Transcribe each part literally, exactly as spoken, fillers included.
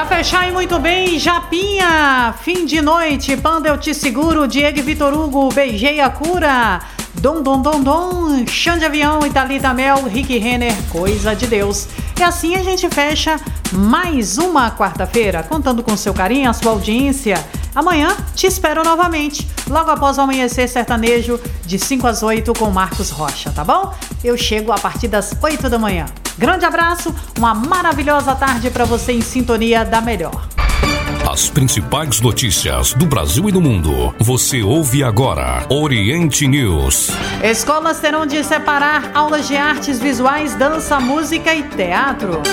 Pra fechar e muito bem, Japinha, fim de noite, Panda eu te seguro, Diego e Vitor Hugo, beijei a cura, Dom Dom Dom Dom, Xande Avião, Italita Mel, Rick Renner, coisa de Deus. E assim a gente fecha mais uma quarta-feira, contando com seu carinho, a sua audiência. Amanhã te espero novamente, logo após o Amanhecer Sertanejo, de cinco às oito com Marcos Rocha, tá bom? Eu chego a partir das oito da manhã. Grande abraço, uma maravilhosa tarde para você em sintonia da melhor. As principais notícias do Brasil e do mundo, você ouve agora. Oriente News. Escolas terão de separar aulas de artes visuais, dança, música e teatro.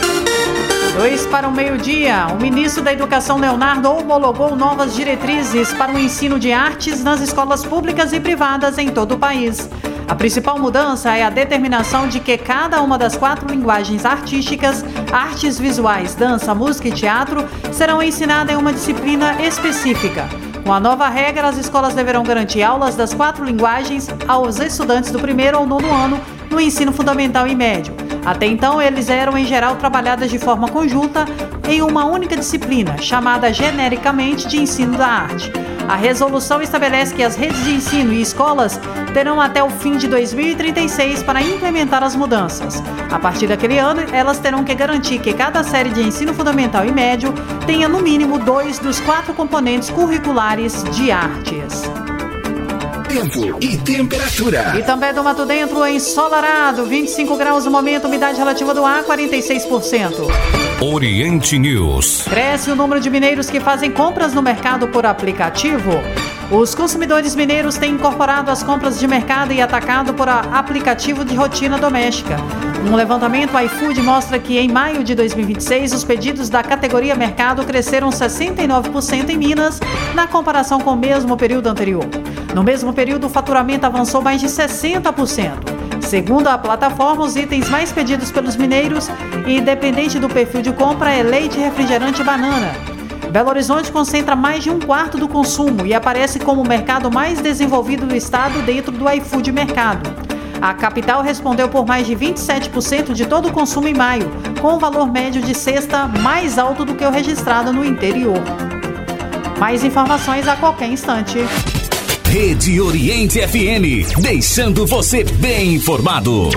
Dois para o meio-dia, o ministro da Educação, Leonardo, homologou novas diretrizes para o ensino de artes nas escolas públicas e privadas em todo o país. A principal mudança é a determinação de que cada uma das quatro linguagens artísticas, artes visuais, dança, música e teatro, serão ensinadas em uma disciplina específica. Com a nova regra, as escolas deverão garantir aulas das quatro linguagens aos estudantes do primeiro ou nono ano no ensino fundamental e médio. Até então, eles eram, em geral, trabalhadas de forma conjunta em uma única disciplina, chamada genericamente de ensino da arte. A resolução estabelece que as redes de ensino e escolas terão até o fim de dois mil e trinta e seis para implementar as mudanças. A partir daquele ano, elas terão que garantir que cada série de ensino fundamental e médio tenha, no mínimo, dois dos quatro componentes curriculares de artes. Tempo e temperatura. E também do Mato Dentro, ensolarado, vinte e cinco graus no momento, umidade relativa do ar, quarenta e seis por cento. Oriente News. Cresce o número de mineiros que fazem compras no mercado por aplicativo. Os consumidores mineiros têm incorporado as compras de mercado e atacado por aplicativo de rotina doméstica. Um levantamento iFood mostra que em maio de dois mil e vinte e seis, os pedidos da categoria mercado cresceram sessenta e nove por cento em Minas, na comparação com o mesmo período anterior. No mesmo período, o faturamento avançou mais de sessenta por cento. Segundo a plataforma, os itens mais pedidos pelos mineiros, independente do perfil de compra, é leite, refrigerante e banana. Belo Horizonte concentra mais de um quarto do consumo e aparece como o mercado mais desenvolvido do estado dentro do iFood Mercado. A capital respondeu por mais de vinte e sete por cento de todo o consumo em maio, com o valor médio de cesta mais alto do que o registrado no interior. Mais informações a qualquer instante. Rede Oriente F M, deixando você bem informado.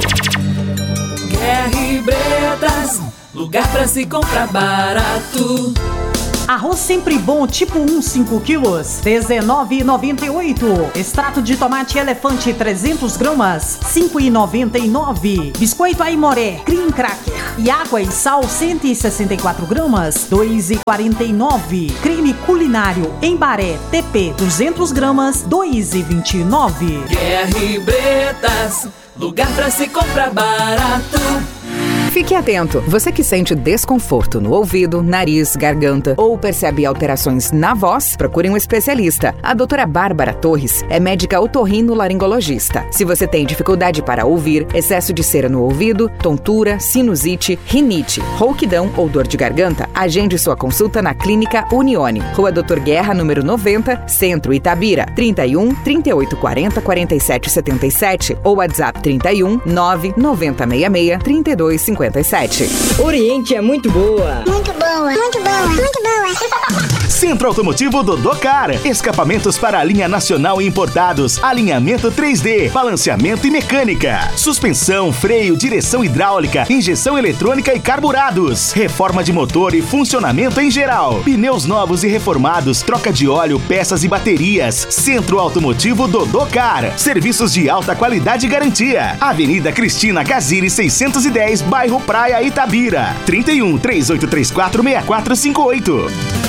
Guerra e Bretas, lugar pra se comprar barato. Arroz Sempre Bom, tipo um, cinco quilos, dezenove reais e noventa e oito centavos. Extrato de tomate Elefante, trezentos gramas, cinco reais e noventa e nove centavos. Biscoito Aimoré, Cream Cracker e água e sal, cento e sessenta e quatro gramas, dois reais e quarenta e nove centavos. Creme culinário Embaré, T P, duzentos gramas, dois reais e vinte e nove centavos. Guerra e Bretas, lugar pra se comprar barato. Fique atento, você que sente desconforto no ouvido, nariz, garganta ou percebe alterações na voz, procure um especialista. A doutora Bárbara Torres é médica otorrino-laringologista. Se você tem dificuldade para ouvir, excesso de cera no ouvido, tontura, sinusite, rinite, rouquidão ou dor de garganta, agende sua consulta na Clínica Unione, Rua doutor Guerra, número noventa, Centro, Itabira, trinta e um, trinta e oito, quarenta, quarenta e sete, setenta e sete ou WhatsApp trinta e um, nove, noventa, sessenta e seis, trinta e dois, cinquenta e sete. Oriente é muito boa. Muito boa, muito boa, muito boa. Centro Automotivo Dodô-Car. Escapamentos para a linha nacional e importados. Alinhamento três D, balanceamento e mecânica. Suspensão, freio, direção hidráulica, injeção eletrônica e carburados. Reforma de motor e funcionamento em geral. Pneus novos e reformados, troca de óleo, peças e baterias. Centro Automotivo Dodô-Car. Serviços de alta qualidade e garantia. Avenida Cristina Gaziri, seiscentos e dez, bairro Praia, Itabira. trinta e um, três oito três quatro, seis quatro cinco oito.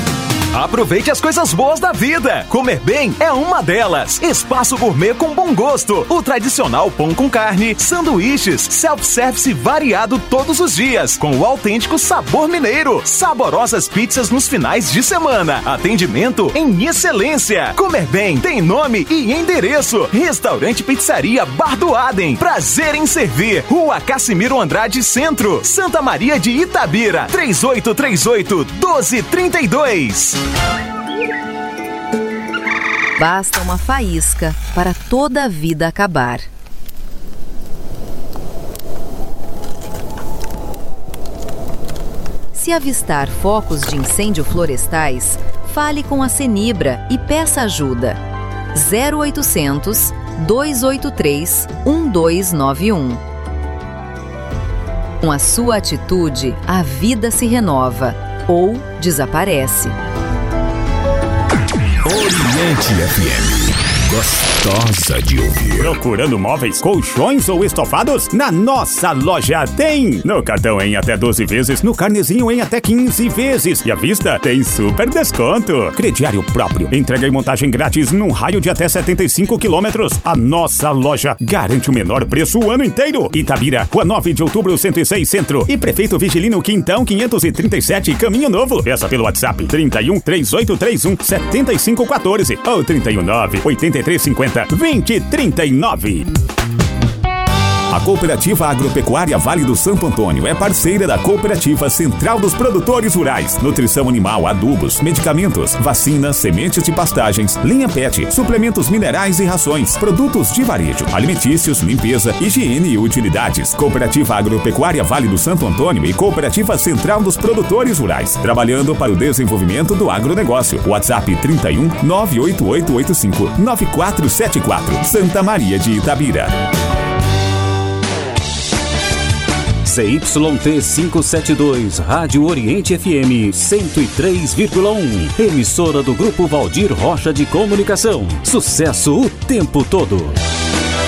Aproveite as coisas boas da vida. Comer bem é uma delas. Espaço Gourmet com bom gosto. O tradicional pão com carne, sanduíches, self-service variado todos os dias, com o autêntico sabor mineiro. Saborosas pizzas nos finais de semana. Atendimento em excelência. Comer bem tem nome e endereço. Restaurante Pizzaria Bar do Adem. Prazer em servir. Rua Cassimiro Andrade Centro, Santa Maria de Itabira. três oito três oito, um dois três dois. Basta uma faísca para toda a vida acabar. Se avistar focos de incêndio florestais, fale com a Senibra e peça ajuda. zero oitocentos, dois oito três, um dois nove um. Com a sua atitude, a vida se renova ou desaparece. Oriente F M. Gostosa de ouvir. Procurando móveis, colchões ou estofados? Na nossa loja tem! No cartão em até doze vezes, no carnezinho em até quinze vezes. E à vista tem super desconto. Crediário próprio. Entrega e montagem grátis num raio de até setenta e cinco quilômetros. A nossa loja garante o menor preço o ano inteiro. Itabira, Rua nove de Outubro, cento e seis Centro. E Prefeito Vigilino Quintão, quinhentos e trinta e sete, Caminho Novo. Peça pelo WhatsApp trinta e um, três oito três um, sete cinco um quatro ou trinta e um, nove oito três cinco zero, vinte trinta e nove. A Cooperativa Agropecuária Vale do Santo Antônio é parceira da Cooperativa Central dos Produtores Rurais. Nutrição animal, adubos, medicamentos, vacinas, sementes de pastagens, linha pet, suplementos minerais e rações, produtos de varejo, alimentícios, limpeza, higiene e utilidades. Cooperativa Agropecuária Vale do Santo Antônio e Cooperativa Central dos Produtores Rurais. Trabalhando para o desenvolvimento do agronegócio. WhatsApp trinta e um, nove oito oito oito cinco, nove quatro sete quatro. Santa Maria de Itabira. C Y T quinhentos e setenta e dois, Rádio Oriente F M cento e três vírgula um. Emissora do Grupo Valdir Rocha de Comunicação. Sucesso o tempo todo.